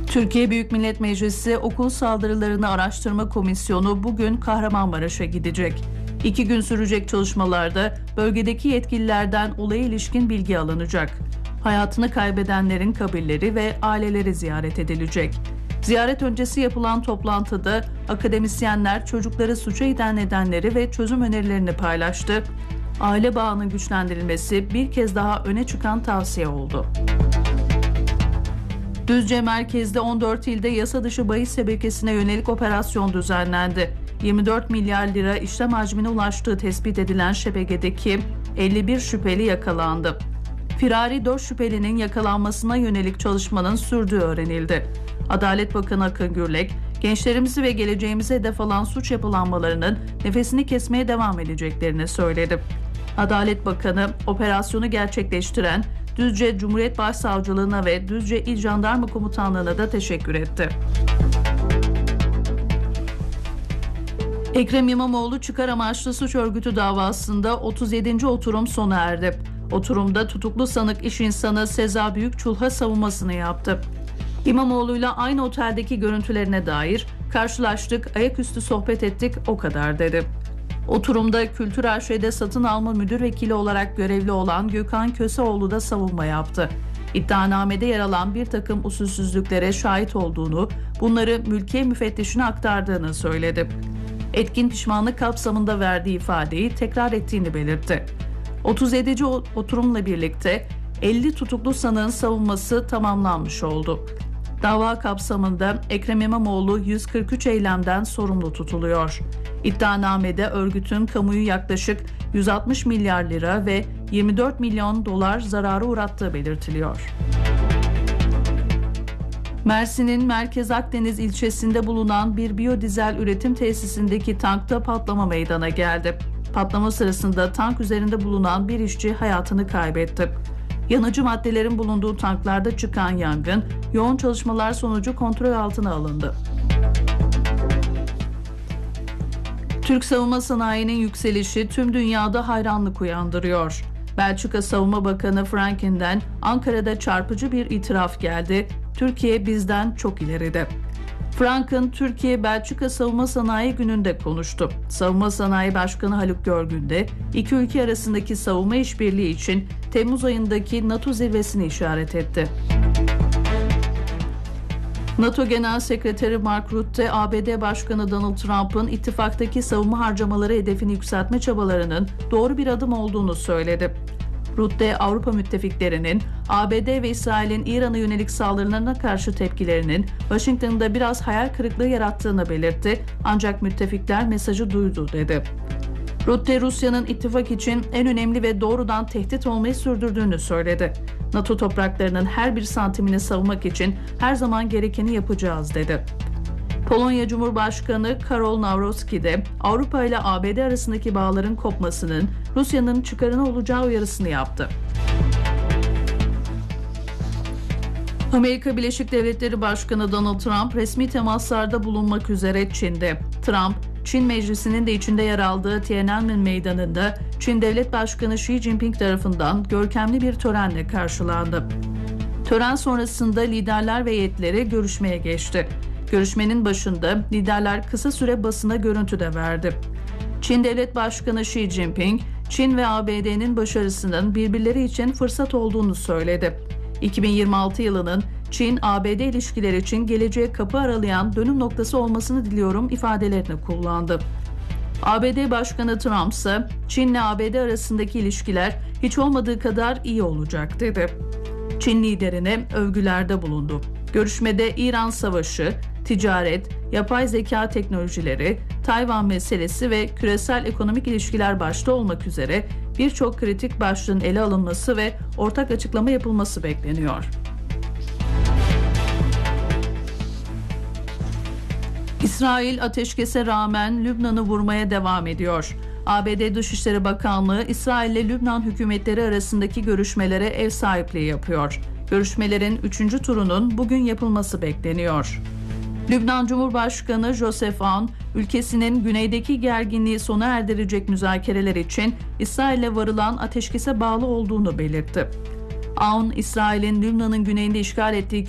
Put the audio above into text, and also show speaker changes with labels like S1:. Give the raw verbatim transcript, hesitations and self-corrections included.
S1: Türkiye Büyük Millet Meclisi Okul Saldırılarını Araştırma Komisyonu bugün Kahramanmaraş'a gidecek. İki gün sürecek çalışmalarda bölgedeki yetkililerden olaya ilişkin bilgi alınacak. Hayatını kaybedenlerin kabirleri ve aileleri ziyaret edilecek. Ziyaret öncesi yapılan toplantıda akademisyenler çocukları suça iten nedenleri ve çözüm önerilerini paylaştı. Aile bağının güçlendirilmesi bir kez daha öne çıkan tavsiye oldu. Düzce merkezde on dört ilde yasa dışı bahis şebekesine yönelik operasyon düzenlendi. yirmi dört milyar lira işlem hacmine ulaştığı tespit edilen şebekedeki elli bir şüpheli yakalandı. Firari dört şüphelinin yakalanmasına yönelik çalışmanın sürdüğü öğrenildi. Adalet Bakanı Akın Gürlek, gençlerimizi ve geleceğimize hedef alan suç yapılanmalarının nefesini kesmeye devam edeceklerini söyledi. Adalet Bakanı, operasyonu gerçekleştiren Düzce Cumhuriyet Başsavcılığına ve Düzce İl Jandarma Komutanlığı'na da teşekkür etti. Ekrem İmamoğlu çıkar amaçlı suç örgütü davasında otuz yedinci oturum sona erdi. Oturumda tutuklu sanık iş insanı Seza Büyükçulha savunmasını yaptı. İmamoğlu'yla aynı oteldeki görüntülerine dair karşılaştık, ayaküstü sohbet ettik, o kadar dedi. Oturumda Kültür A Ş'de satın alma müdür vekili olarak görevli olan Gökhan Köseoğlu da savunma yaptı. İddianamede yer alan bir takım usulsüzlüklere şahit olduğunu, bunları mülkiye müfettişine aktardığını söyledi. Etkin pişmanlık kapsamında verdiği ifadeyi tekrar ettiğini belirtti. otuz yedinci oturumla birlikte elli tutuklu sanığın savunması tamamlanmış oldu. Dava kapsamında Ekrem İmamoğlu yüz kırk üç eylemden sorumlu tutuluyor. İddianamede örgütün kamuyu yaklaşık yüz altmış milyar lira ve yirmi dört milyon dolar zarara uğrattığı belirtiliyor. Mersin'in Merkez Akdeniz ilçesinde bulunan bir biyodizel üretim tesisindeki tankta patlama meydana geldi. Patlama sırasında tank üzerinde bulunan bir işçi hayatını kaybetti. Yanıcı maddelerin bulunduğu tanklarda çıkan yangın, yoğun çalışmalar sonucu kontrol altına alındı. Türk savunma sanayinin yükselişi tüm dünyada hayranlık uyandırıyor. Belçika Savunma Bakanı Franken'den Ankara'da çarpıcı bir itiraf geldi. Türkiye bizden çok ileride. Franken, Türkiye-Belçika Savunma Sanayi Günü'nde konuştu. Savunma Sanayi Başkanı Haluk Görgün de iki ülke arasındaki savunma işbirliği için Temmuz ayındaki NATO zirvesini işaret etti. NATO Genel Sekreteri Mark Rutte, A B D Başkanı Donald Trump'ın ittifaktaki savunma harcamaları hedefini yükseltme çabalarının doğru bir adım olduğunu söyledi. Rutte, Avrupa müttefiklerinin A B D ve İsrail'in İran'a yönelik saldırılarına karşı tepkilerinin Washington'da biraz hayal kırıklığı yarattığını belirtti, ancak müttefikler mesajı duydu dedi. Rutte, Rusya'nın ittifak için en önemli ve doğrudan tehdit olmayı sürdürdüğünü söyledi. NATO topraklarının her bir santimini savunmak için her zaman gerekeni yapacağız dedi. Polonya Cumhurbaşkanı Karol Nawrocki de Avrupa ile A B D arasındaki bağların kopmasının Rusya'nın çıkarına olacağı uyarısını yaptı. Amerika Birleşik Devletleri Başkanı Donald Trump resmi temaslarda bulunmak üzere Çin'de. Trump, Çin Meclisi'nin de içinde yer aldığı Tiananmen Meydanı'nda Çin Devlet Başkanı Xi Jinping tarafından görkemli bir törenle karşılandı. Tören sonrasında liderler ve heyetleri görüşmeye geçti. Görüşmenin başında liderler kısa süre basına görüntü de verdi. Çin Devlet Başkanı Xi Jinping, Çin ve A B D'nin başarısının birbirleri için fırsat olduğunu söyledi. iki bin yirmi altı yılının Çin-A B D ilişkileri için geleceğe kapı aralayan dönüm noktası olmasını diliyorum ifadelerini kullandı. A B D Başkanı Trump ise Çin'le A B D arasındaki ilişkiler hiç olmadığı kadar iyi olacak dedi. Çin liderine övgülerde bulundu. Görüşmede İran Savaşı, ticaret, yapay zeka teknolojileri, Tayvan meselesi ve küresel ekonomik ilişkiler başta olmak üzere birçok kritik başlığın ele alınması ve ortak açıklama yapılması bekleniyor. İsrail ateşkese rağmen Lübnan'ı vurmaya devam ediyor. A B D Dışişleri Bakanlığı, İsrail ile Lübnan hükümetleri arasındaki görüşmelere ev sahipliği yapıyor. Görüşmelerin üçüncü turunun bugün yapılması bekleniyor. Lübnan Cumhurbaşkanı Joseph Aoun, ülkesinin güneydeki gerginliği sona erdirecek müzakereler için İsrail'le varılan ateşkese bağlı olduğunu belirtti. Aoun, İsrail'in Lübnan'ın güneyinde işgal ettiği